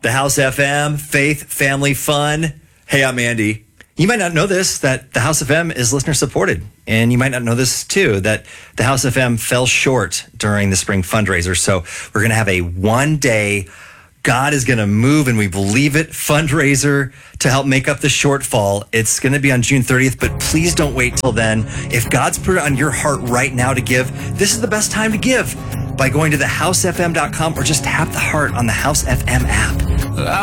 The House FM, faith, family, fun. Hey, I'm Andy. You might not know this, that the House FM is listener supported. And you might not know this too, that the House FM fell short during the spring fundraiser. So we're going to have a one-day God is going to move, and we believe it, fundraiser to help make up the shortfall. It's going to be on June 30th, but please don't wait till then. If God's put it on your heart right now to give, this is the best time to give by going to thehousefm.com or just tap the heart on the House FM app.